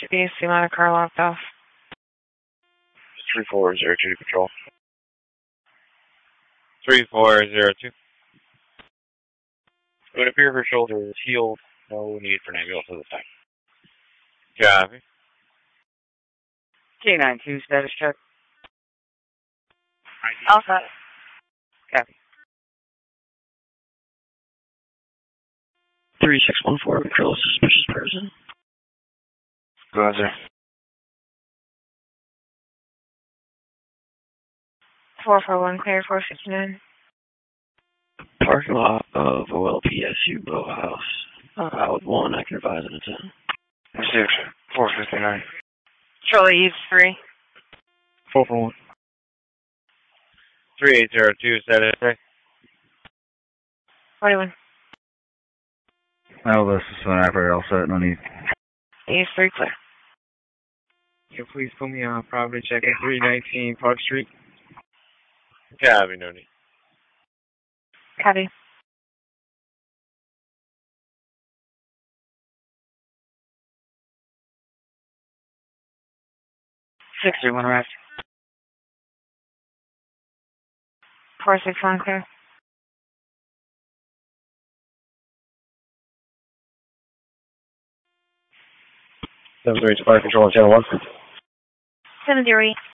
GPS, the amount of car locked off. 3402 to control. 3402. It would appear her shoulder is healed. No need for an ambulance at this time. Copy. K92, status check. Alpha. Copy. 3614, control suspicious person. Go ahead, sir. 441, clear 459. Parking lot of OLPSU Bow House. Out 1, I can advise an attempt. 6, 459. Charlie, use 3. 441. 3802, status check. 41. Elvis, this is an operator, all set, no need. Use 3, clear. Can you please put me on property check at 319 Park Street? Copy, no need. Copy. Six three one arrived. 461, clear. Seven three to fire control on channel 1. 708.